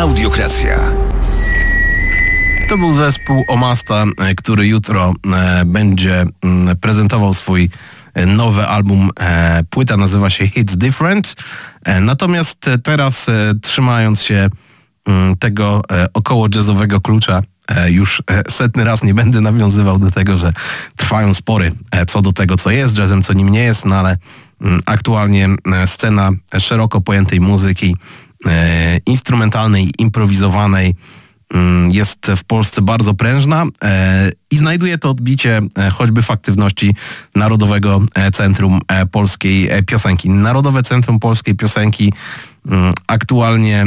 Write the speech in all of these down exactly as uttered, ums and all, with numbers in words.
Audiokracja. To był zespół Omasta, który jutro e, będzie m, prezentował swój e, nowy album. E, płyta nazywa się Hits Different. E, natomiast teraz e, trzymając się m, tego e, około jazzowego klucza, e, już e, setny raz nie będę nawiązywał do tego, że trwają spory e, co do tego, co jest jazzem, co nim nie jest, no ale m, aktualnie e, scena szeroko pojętej muzyki e, instrumentalnej, improwizowanej jest w Polsce bardzo prężna e, i znajduje to odbicie e, choćby w aktywności Narodowego Centrum Polskiej Piosenki. Narodowe Centrum Polskiej Piosenki m, aktualnie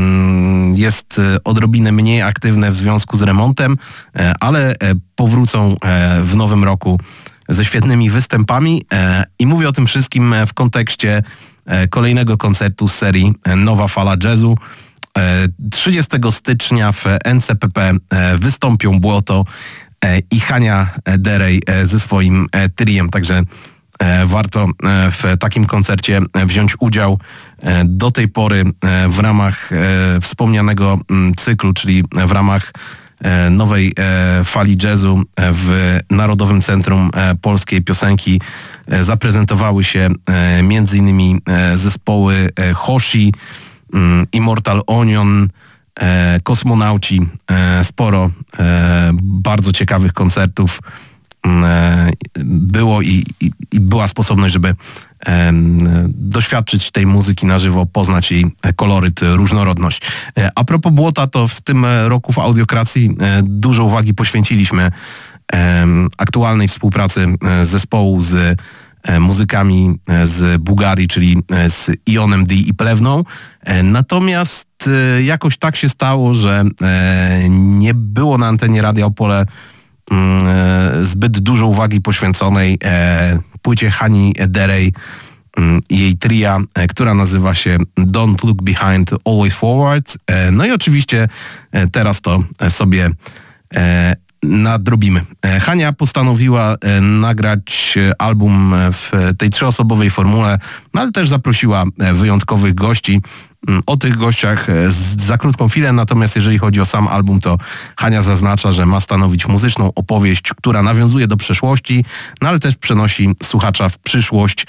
m, jest odrobinę mniej aktywne w związku z remontem, e, ale e, powrócą e, w nowym roku ze świetnymi występami e, i mówię o tym wszystkim w kontekście e, kolejnego koncertu z serii Nowa Fala Jazzu. trzydziestego stycznia w N C P P wystąpią Błoto i Hania Derej ze swoim triem, także warto w takim koncercie wziąć udział. Do tej pory w ramach wspomnianego cyklu, czyli w ramach nowej fali jazzu w Narodowym Centrum Polskiej Piosenki zaprezentowały się między innymi zespoły Hoshi, Immortal Onion, e, Kosmonauci, e, sporo e, bardzo ciekawych koncertów e, było i, i, i była sposobność, żeby e, doświadczyć tej muzyki na żywo, poznać jej koloryt, różnorodność. E, a propos Błota, to w tym roku w Audiokracji e, dużo uwagi poświęciliśmy e, aktualnej współpracy e, zespołu z muzykami z Bułgarii, czyli z Ionem D i Plewną. Natomiast jakoś tak się stało, że nie było na antenie Radia Opole zbyt dużo uwagi poświęconej płycie Hani Derej i jej tria, która nazywa się Don't Look Behind, Always Forward. No i oczywiście teraz to sobie nadrobimy. Hania postanowiła nagrać album w tej trzyosobowej formule, no ale też zaprosiła wyjątkowych gości. O tych gościach za krótką chwilę, natomiast jeżeli chodzi o sam album, to Hania zaznacza, że ma stanowić muzyczną opowieść, która nawiązuje do przeszłości, no ale też przenosi słuchacza w przyszłość.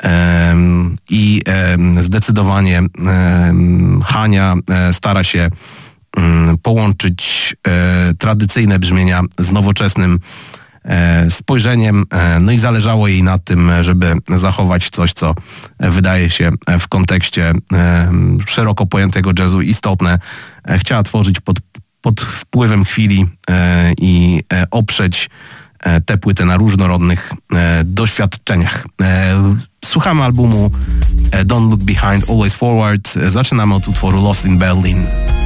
I zdecydowanie Hania stara się połączyć e, tradycyjne brzmienia z nowoczesnym e, spojrzeniem. E, no i zależało jej na tym, żeby zachować coś, co wydaje się w kontekście e, szeroko pojętego jazzu istotne. E, chciała tworzyć pod, pod wpływem chwili e, i e, oprzeć e, tę płytę na różnorodnych e, doświadczeniach. E, słuchamy albumu e, Don't Look Behind, Always Forward. E, zaczynamy od utworu Lost in Berlin.